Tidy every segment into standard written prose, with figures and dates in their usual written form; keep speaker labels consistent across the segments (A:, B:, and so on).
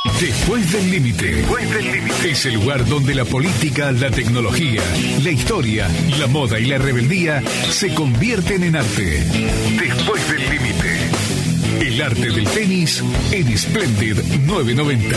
A: Después del límite. Es el lugar donde la política, la tecnología, la historia, la moda y la rebeldía se convierten en arte. Después del límite. El arte del tenis en Splendid 990.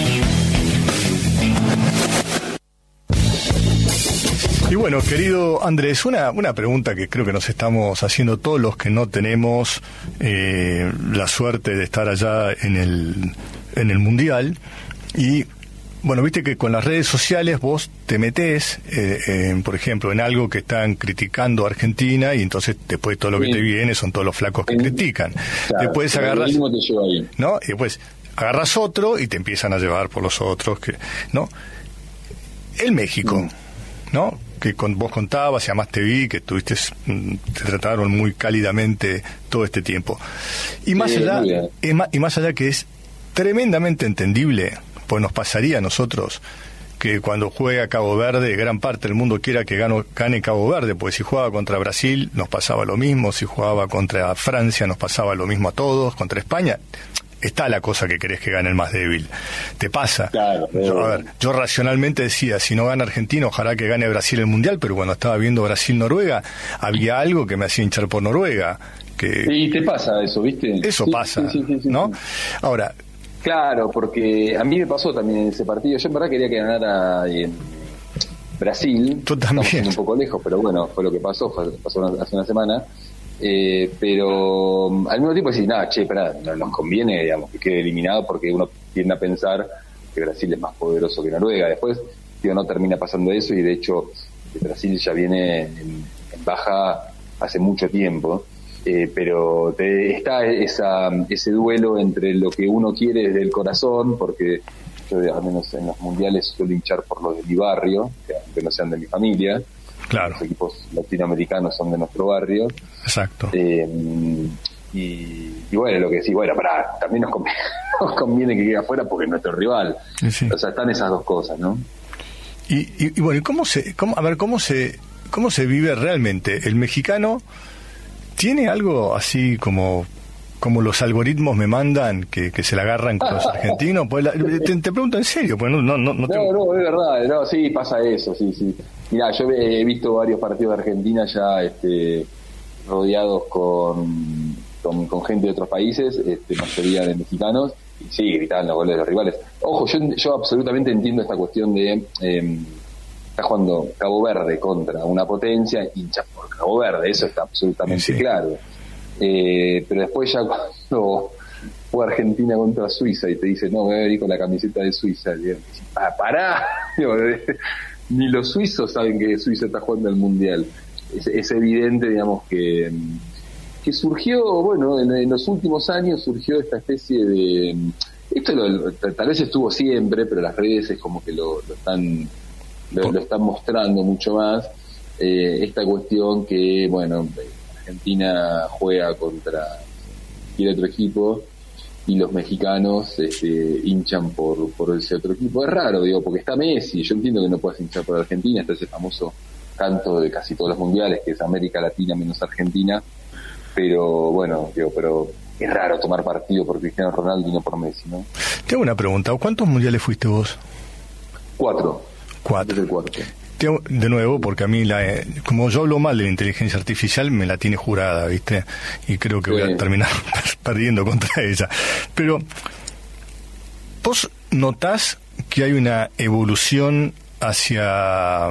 B: Y bueno, querido Andrés, una pregunta que creo que nos estamos haciendo todos los que no tenemos la suerte de estar allá en el Mundial. Y bueno, viste que con las redes sociales vos te metés, por ejemplo, en algo que están criticando a Argentina, y entonces después todo lo que te viene son todos los flacos que critican.
C: Claro,
B: después agarras,
C: te lleva ahí,
B: ¿no? Y después agarras otro y te empiezan a llevar por los otros, ¿no? El México, ¿no? Que vos contabas, y además te vi que te trataron muy cálidamente todo este tiempo. Y más allá que es tremendamente entendible, pues nos pasaría a nosotros que cuando juega Cabo Verde, gran parte del mundo quiera que gane Cabo Verde, porque si jugaba contra Brasil nos pasaba lo mismo, si jugaba contra Francia nos pasaba lo mismo a todos, contra España está la cosa que querés que gane el más débil. Te pasa.
C: Claro,
B: yo racionalmente decía, si no gana Argentina, ojalá que gane Brasil el Mundial, pero cuando estaba viendo Brasil-Noruega, había algo que me hacía hinchar por Noruega.
C: Y te pasa eso, ¿viste?
B: Eso pasa, sí, ¿no? Ahora...
C: Claro, porque a mí me pasó también en ese partido. Yo en verdad quería que ganara Brasil.
B: Tú también.
C: Estamos un poco lejos, pero bueno, fue lo que pasó. Pasó hace una semana. Pero al mismo tiempo decís, nada, espera, no nos conviene, digamos, que quede eliminado, porque uno tiende a pensar que Brasil es más poderoso que Noruega. Después, no termina pasando eso, y de hecho Brasil ya viene en baja hace mucho tiempo. Pero está ese duelo entre lo que uno quiere desde el corazón, porque yo al menos en los mundiales suelo hinchar por los de mi barrio, que aunque no sean de mi familia.
B: Claro.
C: Los equipos latinoamericanos son de nuestro barrio.
B: Exacto.
C: Y bueno, lo que decís, bueno, también nos conviene que quede afuera porque es nuestro rival. Sí. O sea, están esas dos cosas, ¿no?
B: Y bueno, ¿cómo se vive realmente? El mexicano tiene algo así como los algoritmos me mandan que se la agarran con los argentinos. Pues te pregunto en serio, pues no,
C: es verdad, no, sí, pasa eso, sí. Mirá, yo he visto varios partidos de Argentina ya rodeados con gente de otros países, mayoría de mexicanos, y sí, gritaban los goles de los rivales. Ojo, yo absolutamente entiendo esta cuestión de está jugando Cabo Verde contra una potencia, hincha por Cabo Verde, eso está absolutamente claro. Pero después ya cuando fue Argentina contra Suiza y te dice, no, me voy a venir con la camiseta de Suiza, pará, ni los suizos saben que Suiza está jugando el Mundial. Es evidente, digamos, que surgió, bueno, en los últimos años surgió esta especie de... Esto tal vez estuvo siempre, pero las redes es como que lo están mostrando mucho más, esta cuestión que, bueno, Argentina juega contra cualquier otro equipo y los mexicanos hinchan por ese otro equipo. Es raro, porque está Messi, yo entiendo que no puedes hinchar por Argentina, está ese famoso canto de casi todos los mundiales, que es América Latina menos Argentina, pero bueno, pero es raro tomar partido por Cristiano Ronaldo y no por Messi, ¿no?
B: Tengo una pregunta, ¿cuántos mundiales fuiste vos?
C: 4.
B: De nuevo, porque a mí, como yo hablo mal de la inteligencia artificial, me la tiene jurada, ¿viste? Y creo que voy a terminar perdiendo contra ella. Pero, ¿vos notás que hay una evolución hacia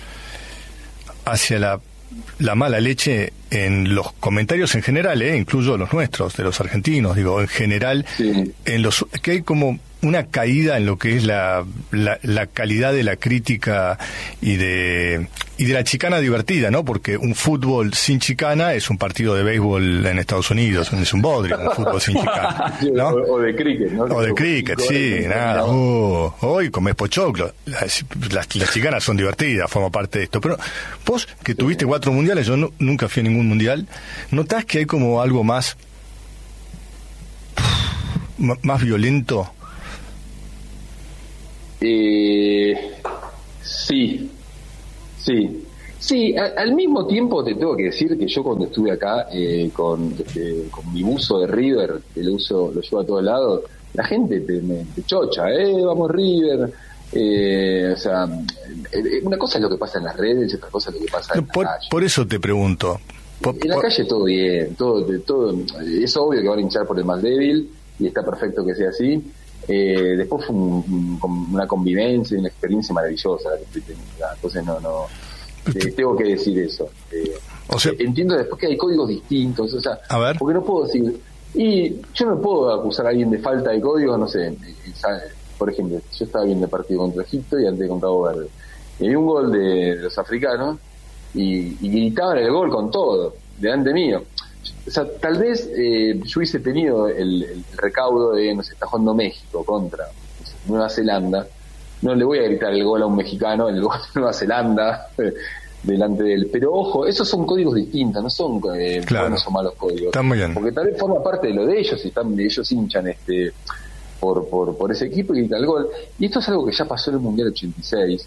B: la mala leche en los comentarios en general, incluyo los nuestros, de los argentinos, digo, en general, sí. Que hay como una caída en lo que es la calidad de la crítica y de la chicana divertida, ¿no? Porque un fútbol sin chicana es un partido de béisbol en Estados Unidos, es un bodrio, un fútbol sin chicana, ¿no?
C: O de cricket, ¿no?
B: O de cricket, sí, nada. Hoy comés pochoclo. Las chicanas son divertidas, forma parte de esto. Pero vos, que tuviste 4 mundiales, yo nunca fui a ningún mundial, ¿notás que hay como algo más violento?
C: Sí, al mismo tiempo te tengo que decir que yo cuando estuve acá con mi buzo de River, que lo llevo a todos lados, la gente te chocha, vamos River. O sea, una cosa es lo que pasa en las redes y otra cosa es lo que pasa en la calle.
B: Por eso te pregunto.
C: En la calle todo bien, todo es obvio que van a hinchar por el más débil y está perfecto que sea así. Después fue una convivencia y una experiencia maravillosa la que estoy teniendo. Entonces tengo que decir eso.
B: O sea,
C: entiendo después que hay códigos distintos, o sea,
B: a ver.
C: porque no puedo decir, y yo no puedo acusar a alguien de falta de códigos, no sé, por ejemplo, yo estaba viendo el partido contra Egipto y antes con Cabo Verde, y hay un gol de los africanos y gritaban el gol con todo, delante mío. O sea, tal vez yo hubiese tenido el recaudo de, no sé, está jugando México contra Nueva Zelanda, no le voy a gritar el gol a un mexicano, el gol de Nueva Zelanda, delante de él. Pero ojo, esos son códigos distintos, no son buenos o malos códigos.
B: Está muy bien.
C: Porque tal vez forma parte de lo de ellos y ellos hinchan por ese equipo y gritan el gol. Y esto es algo que ya pasó en el Mundial 86.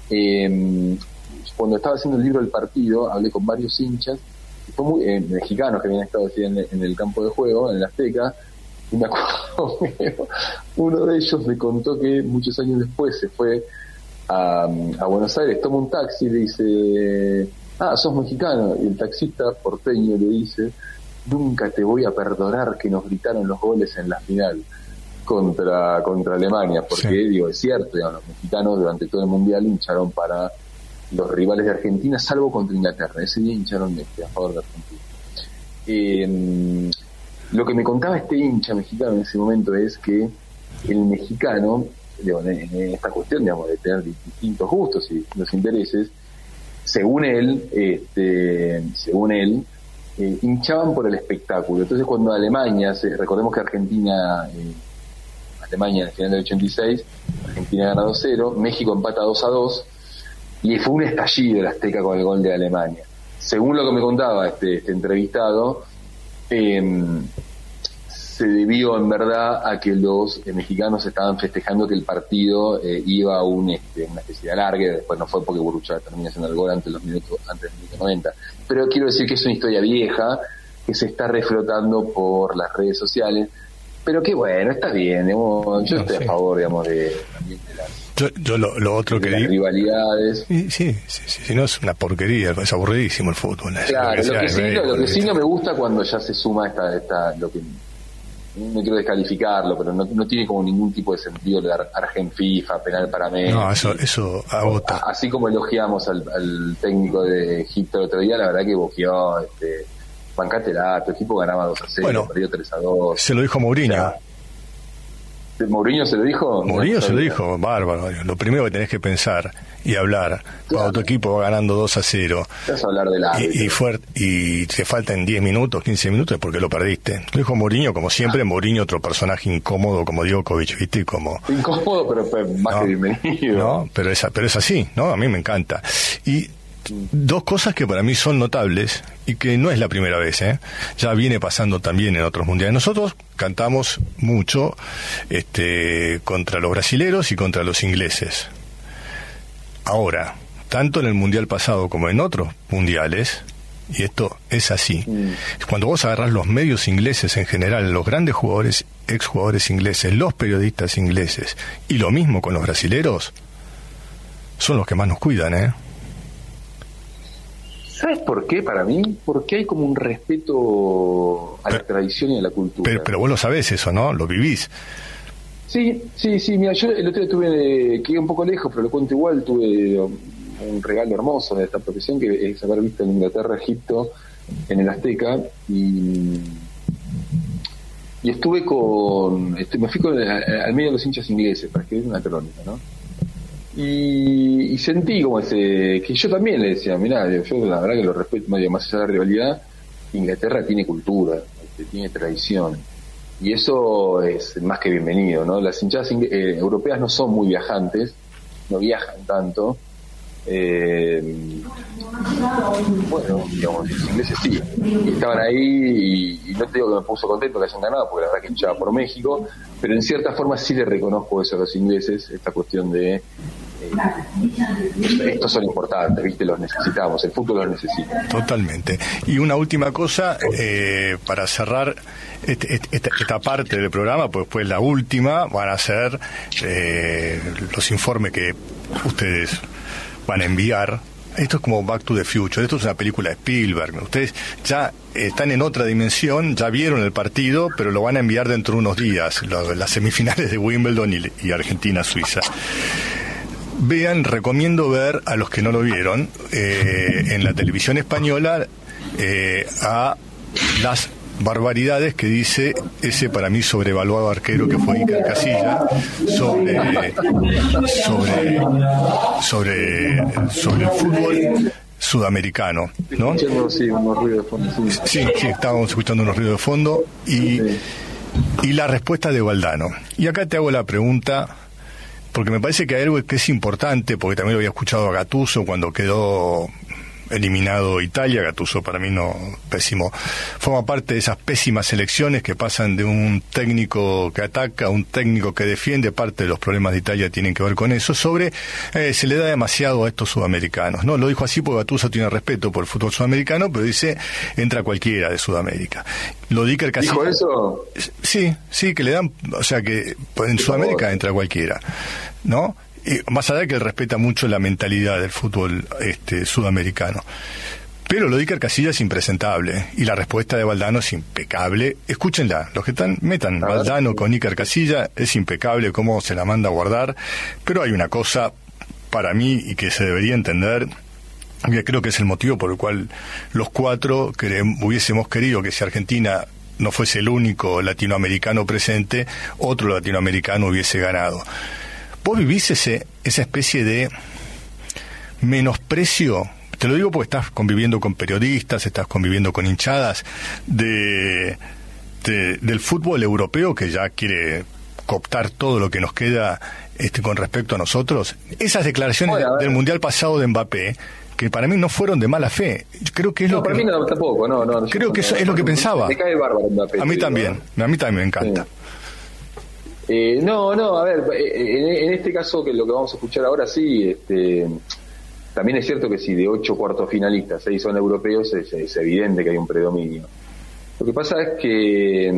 C: Cuando estaba haciendo el libro del partido, hablé con varios hinchas mexicanos que habían estado así en el campo de juego, en el Azteca, y me acuerdo que uno de ellos me contó que muchos años después se fue a Buenos Aires, toma un taxi y le dice, sos mexicano, y el taxista porteño le dice, nunca te voy a perdonar que nos gritaron los goles en la final contra Alemania, porque sí. Es cierto, digamos, los mexicanos durante todo el mundial hincharon para los rivales de Argentina, salvo contra Inglaterra. Ese día hincharon a favor de Argentina. Lo que me contaba este hincha mexicano en ese momento es que el mexicano, en esta cuestión, digamos, de tener distintos gustos y distintos intereses, según él, hinchaban por el espectáculo. Entonces, cuando Alemania, recordemos que Alemania en el final del 86, Argentina gana 2-0, México empata 2-2, y fue un estallido el Azteca con el gol de Alemania. Según lo que me contaba este entrevistado, se debió en verdad a que los mexicanos estaban festejando que el partido iba a una especie de alargue. Después no fue porque Burruchaga termina haciendo el gol antes del minuto 90. Pero quiero decir que es una historia vieja que se está reflotando por las redes sociales, pero que bueno, está bien, digamos, yo estoy a favor, digamos, de las
B: yo lo otro que digo,
C: rivalidades.
B: Sí, no es una porquería, es aburridísimo el fútbol.
C: Claro, lo que sí no me gusta cuando ya se suma lo que no quiero descalificarlo, pero no tiene como ningún tipo de sentido de Argen FIFA, penal para Messi.
B: No, eso agota.
C: Así como elogiamos al técnico de Egipto el otro día, la verdad que boqueó, bancátela, tu equipo ganaba 2-0, bueno, perdió 3-2.
B: Se lo dijo Mourinho. O sea,
C: ¿Mourinho se lo dijo?
B: Mourinho se lo dijo, bárbaro. Lo primero que tenés que pensar y hablar, cuando tu equipo va ganando 2-0
C: vas a hablar del árbitro
B: y te faltan 10 minutos, 15 minutos, es porque lo perdiste. Lo dijo Mourinho, como siempre. Mourinho, otro personaje incómodo como Djokovic, ¿viste?
C: Incómodo, pero más que bienvenido.
B: No, pero es así, ¿no? A mí me encanta. Y dos cosas que para mí son notables y que no es la primera vez, ya viene pasando también en otros mundiales. Nosotros cantamos mucho contra los brasileros y contra los ingleses. Ahora, tanto en el mundial pasado como en otros mundiales, y esto es así, cuando vos agarrás los medios ingleses en general, los grandes jugadores, exjugadores ingleses, los periodistas ingleses, y lo mismo con los brasileros, son los que más nos cuidan,
C: ¿Sabes por qué para mí? Porque hay como un respeto a la tradición y a la cultura.
B: Pero vos lo sabés eso, ¿no? Lo vivís.
C: Sí, mira, yo el otro día quedé un poco lejos, pero lo cuento igual, tuve un regalo hermoso de esta profesión, que es haber visto en Inglaterra, Egipto, en el Azteca, y estuve me fui al medio de los hinchas ingleses para escribir una crónica, ¿no? Y sentí como que yo también le decía, mirá, yo la verdad que lo respeto, más allá de la rivalidad, Inglaterra tiene cultura, tiene tradición, y eso es más que bienvenido, ¿no? Las hinchadas europeas no son muy viajantes, no viajan tanto, bueno, digamos, los ingleses sí, y estaban ahí, y no te digo que me puso contento que hayan ganado, porque la verdad que hinchaba por México, pero en cierta forma sí le reconozco eso a los ingleses, esta cuestión de estos son importantes, ¿viste? Los necesitamos, el fútbol los necesita.
B: Totalmente. Y una última cosa, para cerrar esta parte del programa, pues después la última van a ser los informes que ustedes van a enviar. Esto es como Back to the Future, esto es una película de Spielberg. Ustedes ya están en otra dimensión, ya vieron el partido, pero lo van a enviar dentro de unos días, las semifinales de Wimbledon y Argentina-Suiza. Vean, recomiendo ver a los que no lo vieron en la televisión española a las barbaridades que dice ese para mí sobrevaluado arquero que fue Iker Casillas sobre el fútbol sudamericano, ¿no?
C: Sí, unos ruidos de fondo.
B: Sí, estábamos escuchando unos ruidos de fondo y la respuesta de Valdano. Y acá te hago la pregunta, porque me parece que hay algo que es importante, porque también lo había escuchado a Gattuso cuando quedó eliminado Italia. Gattuso para mí pésimo, forma parte de esas pésimas elecciones que pasan de un técnico que ataca a un técnico que defiende. Parte de los problemas de Italia tienen que ver con eso, se le da demasiado a estos sudamericanos, ¿no? Lo dijo así porque Gattuso tiene respeto por el fútbol sudamericano, pero dice, entra cualquiera de Sudamérica. Lo dijo el Casillas.
C: ¿Dijo eso?
B: Sí, que le dan, o sea que en Sudamérica entra cualquiera, ¿no? Y más allá de que él respeta mucho la mentalidad del fútbol sudamericano. Pero lo de Iker Casillas es impresentable, y la respuesta de Valdano es impecable. Escúchenla, los que metan Valdano con Iker Casillas, es impecable cómo se la manda a guardar. Pero hay una cosa para mí y que se debería entender, que creo que es el motivo por el cual los cuatro hubiésemos querido que si Argentina no fuese el único latinoamericano presente, otro latinoamericano hubiese ganado. ¿Vos vivís esa especie de menosprecio? Te lo digo porque estás conviviendo con periodistas, estás conviviendo con hinchadas del fútbol europeo, que ya quiere cooptar todo lo que nos queda con respecto a nosotros. Esas declaraciones del Mundial pasado de Mbappé, que para mí no fueron de mala fe. Creo que es lo que...
C: para mí no, tampoco, no.
B: Creo que eso es lo que pensaba.
C: Me cae bárbaro Mbappé.
B: A mí también me encanta.
C: Sí. A ver, en este caso, que lo que vamos a escuchar ahora, sí, también es cierto que si de 8 cuartos finalistas 6 son europeos, es evidente que hay un predominio. Lo que pasa es que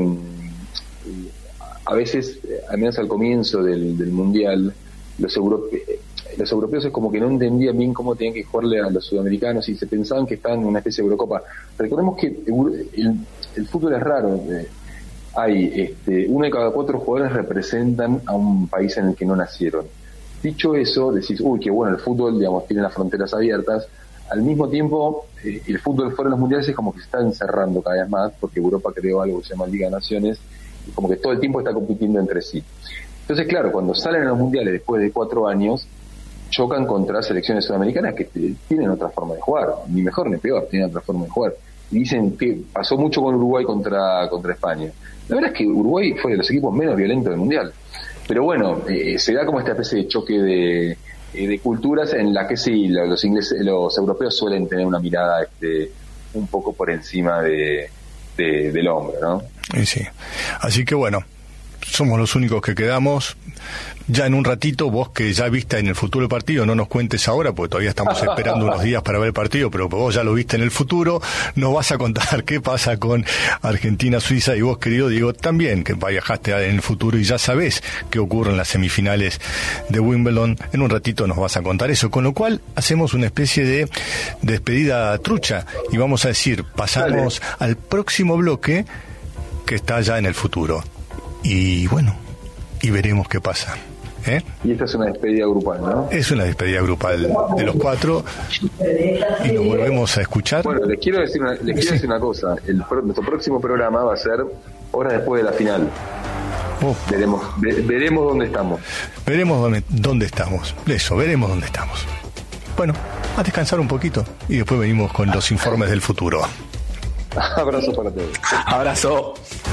C: a veces, al menos al comienzo del Mundial, los europeos es como que no entendían bien cómo tenían que jugarle a los sudamericanos y se pensaban que estaban en una especie de Eurocopa. Recordemos que el fútbol es raro. Hay 1 de cada 4 jugadores representan a un país en el que no nacieron. Dicho eso, decís, qué bueno, el fútbol, digamos, tiene las fronteras abiertas. Al mismo tiempo, el fútbol fuera de los mundiales es como que se está encerrando cada vez más, porque Europa creó algo que se llama Liga de Naciones, y como que todo el tiempo está compitiendo entre sí. Entonces, claro, cuando salen a los mundiales después de 4 años, chocan contra selecciones sudamericanas que tienen otra forma de jugar, ni mejor ni peor, tienen otra forma de jugar. Y dicen que pasó mucho con Uruguay contra España. La verdad es que Uruguay fue de los equipos menos violentos del Mundial. Pero bueno, se da como esta especie de choque de culturas en la que sí, los europeos suelen tener una mirada un poco por encima del hombre, ¿no?
B: Sí. Así que bueno, somos los únicos que quedamos. Ya en un ratito, vos que ya viste en el futuro el partido, no nos cuentes ahora, porque todavía estamos esperando unos días para ver el partido, pero vos ya lo viste en el futuro, nos vas a contar qué pasa con Argentina-Suiza, y vos, querido Diego, también, que viajaste en el futuro y ya sabés qué ocurre en las semifinales de Wimbledon. En un ratito nos vas a contar eso, con lo cual hacemos una especie de despedida trucha y vamos a decir, pasamos al próximo bloque que está ya en el futuro. Y bueno, y veremos qué pasa.
C: Y esta es una despedida grupal, ¿no?
B: Es una despedida grupal de los 4 y nos volvemos a escuchar.
C: Bueno, les quiero decir una cosa. Nuestro próximo programa va a ser horas después de la final. Veremos dónde estamos.
B: Veremos dónde estamos. Eso, veremos dónde estamos. Bueno, a descansar un poquito y después venimos con los informes del futuro.
C: Abrazo para todos.
D: Abrazo.